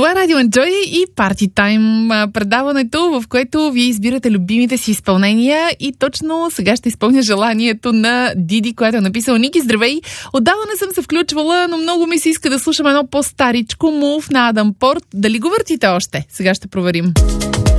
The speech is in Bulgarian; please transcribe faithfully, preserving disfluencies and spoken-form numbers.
Това е Радио Enjoy и Party Time, предаването, в което вие избирате любимите си изпълнения и точно сега ще изпълня желанието на Диди, която е написала: Ники, здравей! Отдавна не съм се включвала, но много ми се иска да слушам едно по-старичко Move на Адам Порт. Дали го въртите още? Сега ще проверим.